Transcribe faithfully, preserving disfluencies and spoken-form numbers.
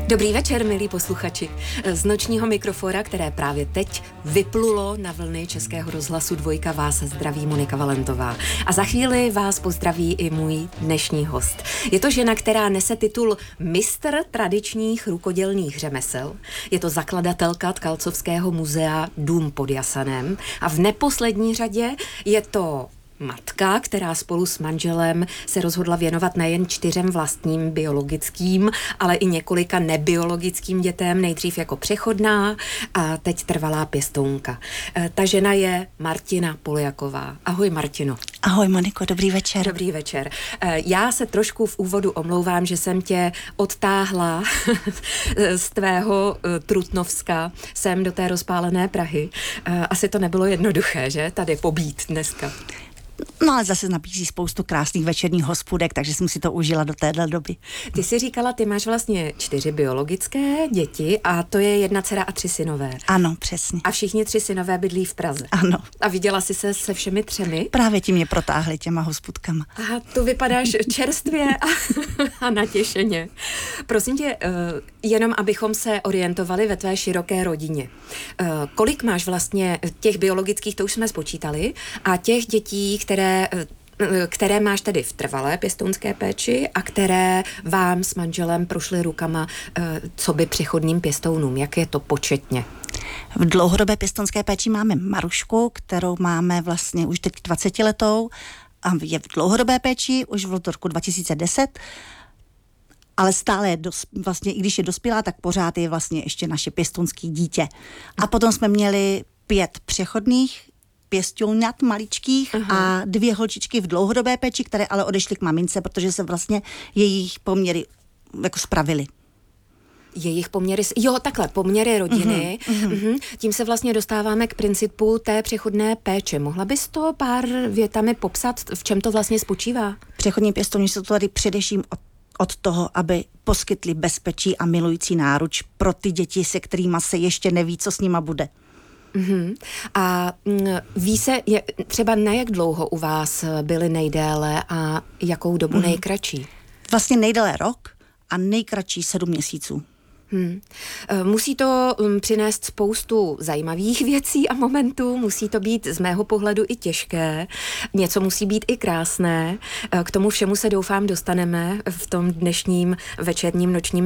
Dobrý večer, milí posluchači. Z nočního mikrofora, které právě teď vyplulo na vlny Českého rozhlasu Dvojka, vás zdraví Monika Valentová. A za chvíli vás pozdraví i můj dnešní host. Je to žena, která nese titul mistr tradičních rukodělných řemesel. Je to zakladatelka Tkalcovského muzea Dům pod Jasanem. A v neposlední řadě je to matka, která spolu s manželem se rozhodla věnovat nejen čtyřem vlastním biologickým, ale i několika nebiologickým dětem, nejdřív jako přechodná a teď trvalá pěstounka. Ta žena je Martina Poljaková. Ahoj, Martino. Ahoj, Moniko, dobrý večer. Dobrý večer. Já se trošku v úvodu omlouvám, že jsem tě odtáhla z tvého Trutnovska sem do té rozpálené Prahy. Asi to nebylo jednoduché, že? Tady pobít dneska. No ale zase nabízí spoustu krásných večerních hospůdek, takže jsem si to užila do téhle doby. Ty jsi říkala, ty máš vlastně čtyři biologické děti a to je jedna dcera a tři synové. Ano, přesně. A všichni tři synové bydlí v Praze. Ano. A viděla jsi se se všemi třemi? Právě ti mě protáhli těma hospůdkama. Aha, tu vypadáš čerstvě a, a natěšeně. Prosím tě, jenom abychom se orientovali ve tvé široké rodině. Kolik máš vlastně těch biologických, to už jsme spočítali, a těch dětí, které, které máš tedy v trvalé pěstounské péči a které vám s manželem prošly rukama co by přechodným pěstounům. Jak je to početně? V dlouhodobé pěstounské péči máme Marušku, kterou máme vlastně už teď dvacetiletou a je v dlouhodobé péči už v roku dva tisíce deset, ale stále je dos, vlastně, i když je dospělá, tak pořád je vlastně ještě naše pěstounské dítě. A potom jsme měli pět přechodných pěstounat maličkých uh-huh. a dvě holčičky v dlouhodobé péči, které ale odešly k mamince, protože se vlastně jejich poměry jako spravily. Jejich poměry, jo, takhle, poměry rodiny. Uh-huh, uh-huh. Tím se vlastně dostáváme k principu té přechodné péče. Mohla bys to pár větami popsat, v čem to vlastně spočívá? Přechodní pěstouni jsou to tady především od, od toho, aby poskytli bezpečí a milující náruč pro ty děti, se kterými se ještě neví, co s nima bude. Uhum. A ví se je, třeba na jak dlouho u vás byly nejdéle a jakou dobu uhum. nejkratší? Vlastně nejdéle rok a nejkratší sedm měsíců. Hmm. Musí to přinést spoustu zajímavých věcí a momentů, musí to být z mého pohledu i těžké, něco musí být i krásné, k tomu všemu se doufám dostaneme v tom dnešním večerním nočním